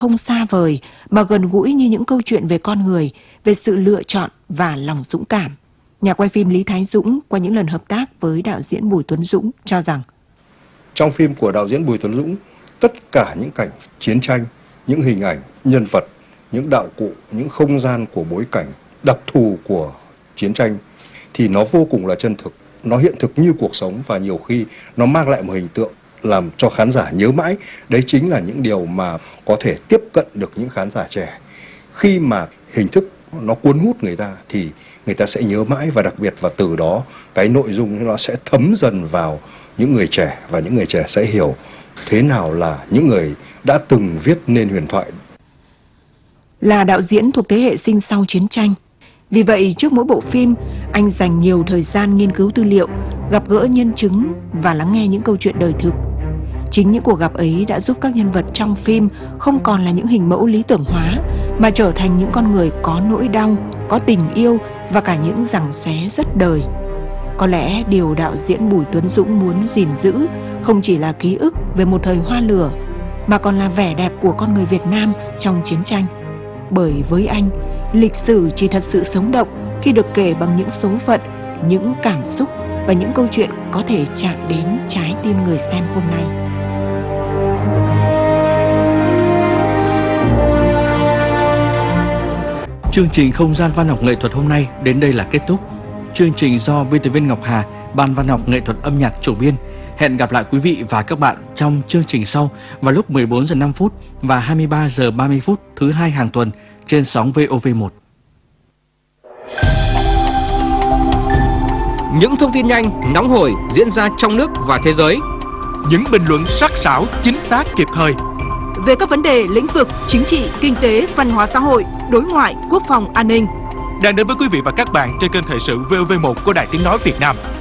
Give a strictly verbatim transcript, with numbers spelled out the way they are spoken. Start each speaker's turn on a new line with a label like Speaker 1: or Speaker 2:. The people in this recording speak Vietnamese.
Speaker 1: không xa vời mà gần gũi như những câu chuyện về con người, về sự lựa chọn và lòng dũng cảm. Nhà quay phim Lý Thái Dũng qua những lần hợp tác với đạo diễn Bùi Tuấn Dũng cho rằng
Speaker 2: trong phim của đạo diễn Bùi Tuấn Dũng, tất cả những cảnh chiến tranh, những hình ảnh, nhân vật, những đạo cụ, những không gian của bối cảnh, đặc thù của chiến tranh thì nó vô cùng là chân thực, nó hiện thực như cuộc sống và nhiều khi nó mang lại một hình tượng làm cho khán giả nhớ mãi. Đấy chính là những điều mà có thể tiếp cận được những khán giả trẻ. Khi mà hình thức nó cuốn hút người ta thì người ta sẽ nhớ mãi, và đặc biệt và từ đó cái nội dung nó sẽ thấm dần vào những người trẻ, và những người trẻ sẽ hiểu thế nào là những người đã từng viết nên huyền thoại.
Speaker 1: Là đạo diễn thuộc thế hệ sinh sau chiến tranh, vì vậy trước mỗi bộ phim, anh dành nhiều thời gian nghiên cứu tư liệu, gặp gỡ nhân chứng và lắng nghe những câu chuyện đời thực. Chính những cuộc gặp ấy đã giúp các nhân vật trong phim không còn là những hình mẫu lý tưởng hóa, mà trở thành những con người có nỗi đau, có tình yêu và cả những giằng xé rất đời. Có lẽ điều đạo diễn Bùi Tuấn Dũng muốn gìn giữ không chỉ là ký ức về một thời hoa lửa, mà còn là vẻ đẹp của con người Việt Nam trong chiến tranh. Bởi với anh, lịch sử chỉ thật sự sống động khi được kể bằng những số phận, những cảm xúc và những câu chuyện có thể chạm đến trái tim người xem hôm nay.
Speaker 3: Chương trình Không gian văn học nghệ thuật hôm nay đến đây là kết thúc. Chương trình do biên tập viên Ngọc Hà, Ban Văn học nghệ thuật âm nhạc chủ biên. Hẹn gặp lại quý vị và các bạn trong chương trình sau vào lúc mười bốn giờ năm phút và hai mươi ba giờ ba mươi phút thứ hai hàng tuần trên sóng vê o vê một.
Speaker 4: Những thông tin nhanh, nóng hổi diễn ra trong nước và thế giới.
Speaker 5: Những bình luận sắc sảo, chính xác, kịp thời
Speaker 6: về các vấn đề lĩnh vực chính trị, kinh tế, văn hóa xã hội, đối ngoại, quốc phòng, an ninh
Speaker 5: đang đến với quý vị và các bạn trên kênh thời sự vê o vê một của Đài Tiếng nói Việt Nam.